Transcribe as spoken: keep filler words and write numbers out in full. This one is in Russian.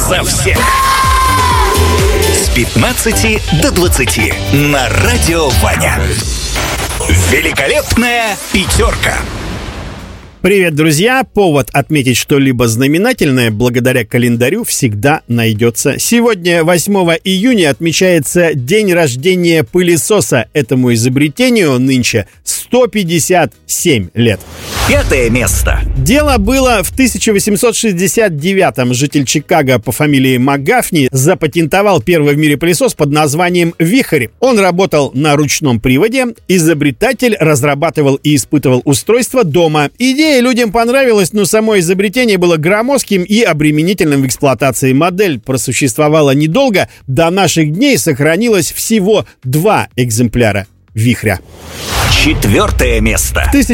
За всех. С пятнадцати до двадцати на Радио Ваня. Великолепная пятерка. Привет, друзья! Повод отметить что-либо знаменательное благодаря календарю всегда найдется. Сегодня, восьмого июня, отмечается день рождения пылесоса. Этому изобретению нынче сто пятьдесят семь лет. Пятое место. Дело было в тысяча восемьсот шестьдесят девятом. Житель Чикаго по фамилии МакГафни запатентовал первый в мире пылесос под названием «Вихрь». Он работал на ручном приводе. Изобретатель разрабатывал и испытывал устройство дома. Идея людям понравилась, но само изобретение было громоздким и обременительным в эксплуатации. Модель просуществовала недолго. До наших дней сохранилось всего два экземпляра «Вихря». Четвертое место.